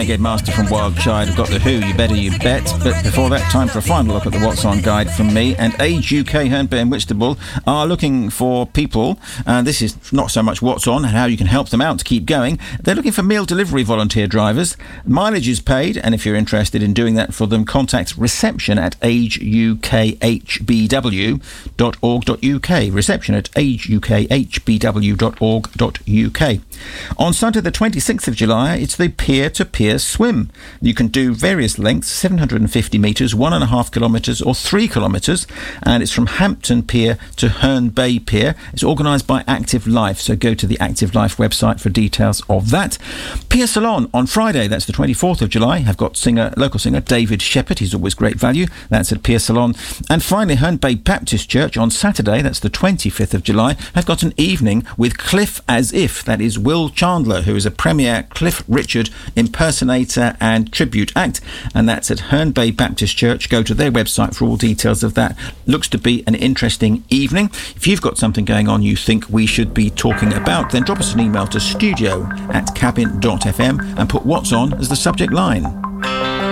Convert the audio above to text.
Renegade Master from Wildchild have got the Who, You Better You Bet. But before that, time for a final look at the What's On guide from me. And Age UK, Herne Bay and Whitstable are looking for people, and this is not so much what's on and how you can help them out to keep going. They're looking for meal delivery volunteer drivers. Mileage is paid, and if you're interested in doing that for them, contact reception at ageukhbw.org.uk. Reception at ageukhbw.org.uk. On Sunday the 26th of July, it's the peer-to-peer swim. You can do various lengths, 750 metres, 1.5 kilometres or 3 kilometres, and it's from Hampton Pier to Herne Bay Pier. It's organised by Active Life, so go to the Active Life website for details of that. Pier Salon on Friday, that's the 24th of July, have got local singer David Shepherd. He's always great value. That's at Pier Salon. And finally, Herne Bay Baptist Church on Saturday, that's the 25th of July, have got an evening with Cliff As If. That is Will Chandler, who is a premier Cliff Richard impersonator and tribute act, and that's at Herne Bay Baptist Church. Go to their website for all details of that. Looks to be an interesting evening. If you've got something going on you think we should be talking about, then drop us an email to studio@cabin.fm and put What's On as the subject line.